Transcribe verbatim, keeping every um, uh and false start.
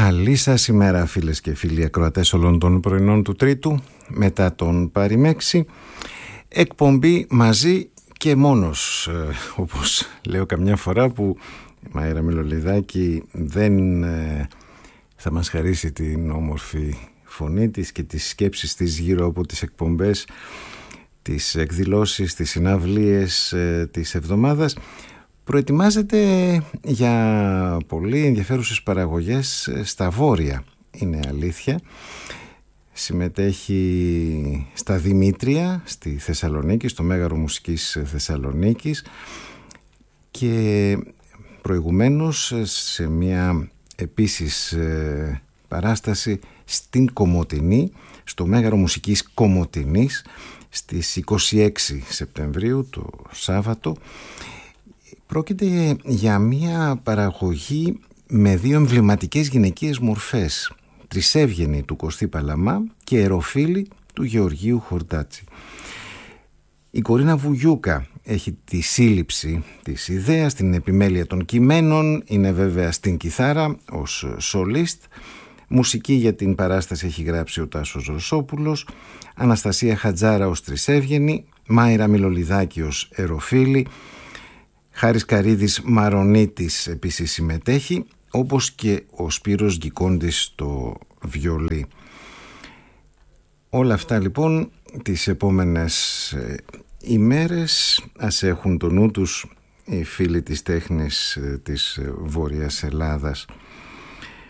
Καλή σας ημέρα, φίλες και φίλοι ακροατές όλων των πρωινών του Τρίτου, μετά τον Παριμέξη. Εκπομπή μαζί και μόνος, ε, όπως λέω καμιά φορά, που η Μαΐρα Μιλολιδάκη δεν ε, θα μας χαρίσει την όμορφη φωνή της και τις σκέψεις της γύρω από τις εκπομπές, τις εκδηλώσεις, τις συναυλίες ε, της εβδομάδας. Προετοιμάζεται για πολύ ενδιαφέρουσες παραγωγές στα Βόρεια, είναι αλήθεια. Συμμετέχει στα Δημήτρια, στη Θεσσαλονίκη, στο Μέγαρο Μουσικής Θεσσαλονίκης, και προηγουμένως σε μια επίσης παράσταση στην Κομοτηνή, στο Μέγαρο Μουσικής Κομοτηνής, στις είκοσι έξι Σεπτεμβρίου, το Σάββατο. Πρόκειται για μια παραγωγή με δύο εμβληματικές γυναικείες μορφές, Τρισεύγενη του Κωστή Παλαμά και Εροφίλη του Γεωργίου Χορτάτσι. Η Κορίνα Βουγιούκα έχει τη σύλληψη της ιδέας, την επιμέλεια των κειμένων, είναι βέβαια στην κιθάρα ως σολίστ. Μουσική για την παράσταση έχει γράψει ο Τάσος Ρωσόπουλος, Αναστασία Χατζάρα ως Τρισεύγενη, Μάιρα Μιλολιδάκη ως Εροφίλη, Χάρης Καρύδης Μαρονίτης επίσης συμμετέχει, όπως και ο Σπύρος Γκικόντης στο βιολί. Όλα αυτά λοιπόν τις επόμενες ημέρες ας έχουν το νου τους οι φίλοι της τέχνης της Βόρειας Ελλάδας.